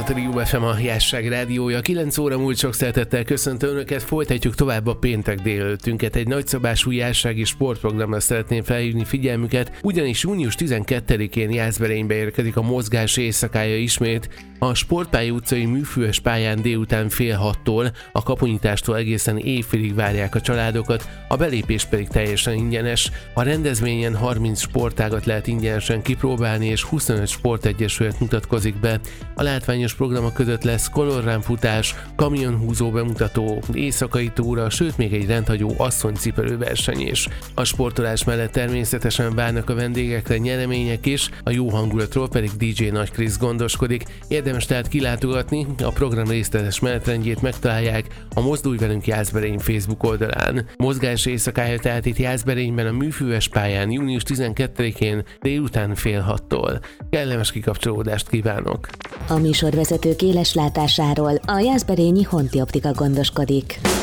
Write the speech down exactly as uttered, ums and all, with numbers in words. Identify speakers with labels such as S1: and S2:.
S1: itt a Rio ef em, a Jászság rádiója. kilenc óra múlt, sok szeretettel köszöntöm Önöket, folytatjuk tovább a péntek délelőttünket. Egy nagyszabású jászsági sportprogramra szeretném felhívni figyelmüket, ugyanis június tizenkettedikén Jászberénybe érkezik a mozgás éjszakája ismét. A Sportpálya utcai műfüves pályán délután fél hattól, a kapunyitástól egészen éjfélig várják a családokat, a belépés pedig teljesen ingyenes. A rendezvényen harminc sportágat lehet ingyenesen kipróbálni, és huszonöt sportegyesület mutatkozik be. A látványos programok között lesz kolorránfutás, kamionhúzó bemutató, éjszakai túra, sőt még egy rendhagyó asszonycipelő verseny is. A sportolás mellett természetesen várnak a vendégekre nyeremények is, a jó hangulatról pedig dé dzsé Nagy Krisz gondoskodik. Érdemes tehát kilátogatni, a program részletes menetrendjét megtalálják a Mozdulj velünk Jászberény Facebook oldalán. Mozgás éjszakája tehát itt Jászberényben a műfüves pályán június tizenkettedikén délután fél hattól. Kellemes kikapcsolódást kívánok!
S2: A műsorvezetők éles látásáról a jászberényi Honti Optika gondoskodik.